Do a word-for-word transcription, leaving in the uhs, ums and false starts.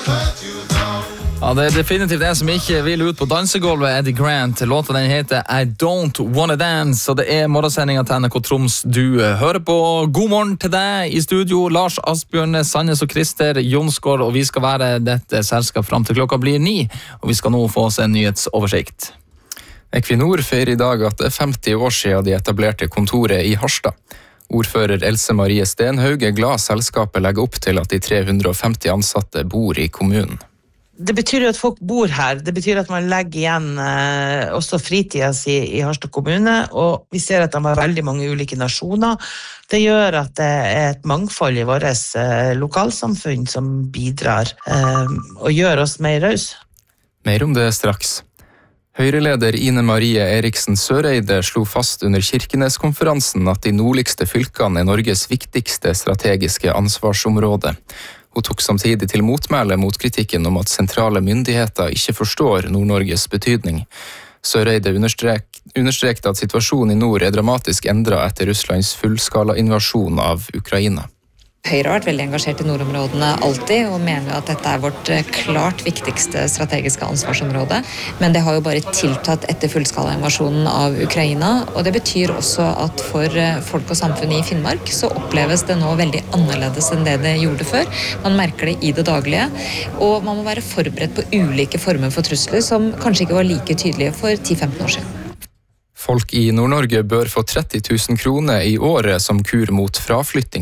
Ja, det er definitivt en som ikke vil ut på dansegolvet, Eddie Grant. Låta den heter I Don't Wanna Dance, og det er morgensendingen til N R K Troms du hører på. God morgen til deg i studio, Lars Asbjørn, Sandnes og Christer Jonsgaard, og vi skal være dette selskap frem til klokka blir ni, og vi skal nå få oss en nyhetsoversikt. Equinor feirer i dag at det er femti år siden de etablerte kontoret i Harstad. Ordfører Else Marie Stenhaug er glad selskapet legger opp til at de tre hundre og femti ansatte bor i kommunen. Det betyr jo at folk bor her. Det betyr at man legger igjen eh, også fritida si i Harstad kommune, og vi ser at de har veldig mange ulike nasjoner. Det gjør at det er et mangfold i vårt eh, lokalsamfunn som bidrar eh, og gjør oss mer raus. Mer om det straks. Høyreleder Ine Marie Eriksen Søreide slo fast under Kirkenes-konferansen at de nordligste fylkene er Norges viktigste strategiske ansvarsområde. Hun tok samtidig til motmæle mot kritikken om at sentrale myndigheter ikke forstår Nord-Norges betydning. Søreide understrek, understrekte at situasjonen i nord er dramatisk endret etter Russlands fullskala invasjon av Ukraina. Høyre har vært veldig engasjert i nordområdene alltid, og mener at dette er vårt klart viktigste strategiske ansvarsområde. Men det har jo bare tiltatt etter fullskalainvasjonen av Ukraina, og det betyr også at for folk og samfunn i Finnmark så oppleves det nå veldig annerledes enn det det gjorde før. Man merker det i det daglige, og man må være forberedt på ulike former for trusler som kanskje ikke var like tydelige for ti til femten år siden. Folk i Nord-Norge bør få tretti tusen kroner i året som kur mot fraflytting.